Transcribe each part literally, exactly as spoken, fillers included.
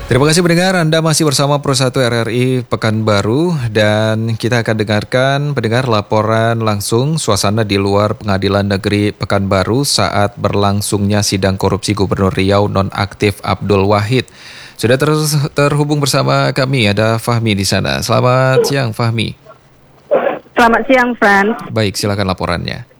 Terima kasih pendengar, Anda masih bersama Pro satu R R I Pekanbaru dan kita akan dengarkan pendengar laporan langsung suasana di luar Pengadilan Negeri Pekanbaru saat berlangsungnya sidang korupsi Gubernur Riau nonaktif Abdul Wahid. Sudah ter- terhubung bersama kami, ada Fahmi di sana. Selamat siang Fahmi. Selamat siang, Frans. Baik, silakan laporannya.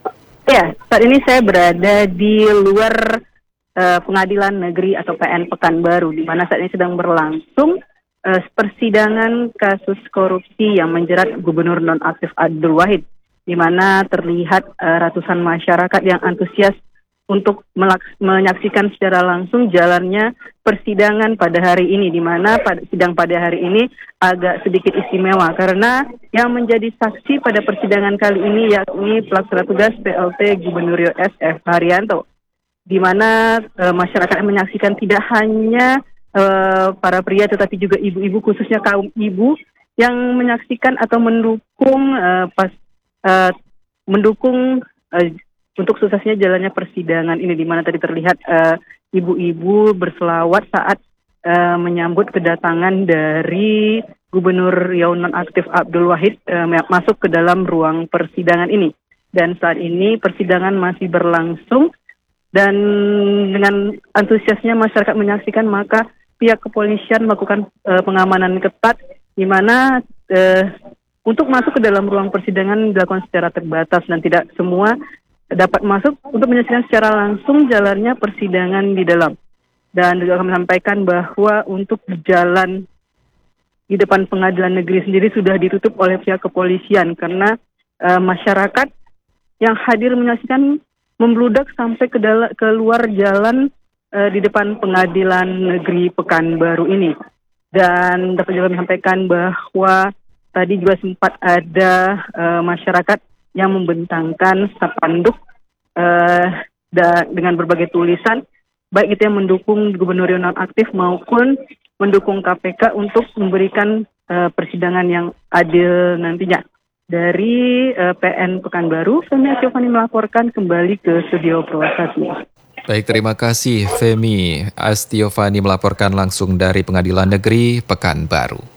Ya, saat ini saya berada di luar uh, Pengadilan Negeri atau P N Pekanbaru, di mana saat ini sedang berlangsung uh, persidangan kasus korupsi yang menjerat Gubernur nonaktif Abdul Wahid, di mana terlihat uh, ratusan masyarakat yang antusias untuk melaks- menyaksikan secara langsung jalannya persidangan pada hari ini, di mana pada, sidang pada hari ini agak sedikit istimewa karena yang menjadi saksi pada persidangan kali ini yakni pelaksana tugas P L T Gubernur Riau S F Haryanto, di mana e, masyarakat yang menyaksikan tidak hanya e, para pria tetapi juga ibu-ibu, khususnya kaum ibu yang menyaksikan atau mendukung e, pas e, mendukung e, untuk suksesnya jalannya persidangan ini, di mana tadi terlihat uh, ibu-ibu berselawat saat uh, menyambut kedatangan dari Gubernur Riau nonaktif Abdul Wahid uh, masuk ke dalam ruang persidangan ini. Dan saat ini persidangan masih berlangsung dan dengan antusiasnya masyarakat menyaksikan, maka pihak kepolisian melakukan uh, pengamanan ketat, di mana uh, untuk masuk ke dalam ruang persidangan dilakukan secara terbatas dan tidak semua dapat masuk untuk menyaksikan secara langsung jalannya persidangan di dalam. Dan juga kami sampaikan bahwa untuk jalan di depan pengadilan negeri sendiri sudah ditutup oleh pihak kepolisian karena uh, masyarakat yang hadir menyaksikan membludak sampai ke dala- keluar jalan uh, di depan pengadilan negeri Pekanbaru ini. Dan dapat juga kami sampaikan bahwa tadi juga sempat ada uh, masyarakat yang membentangkan spanduk uh, da- dengan berbagai tulisan, baik itu yang mendukung Gubernur Riau nonaktif maupun mendukung K P K untuk memberikan uh, persidangan yang adil nantinya. Dari uh, P N Pekanbaru, Femi Astiovani melaporkan kembali ke studio Pro satu. Baik, terima kasih Femi Astiovani melaporkan langsung dari Pengadilan Negeri Pekanbaru.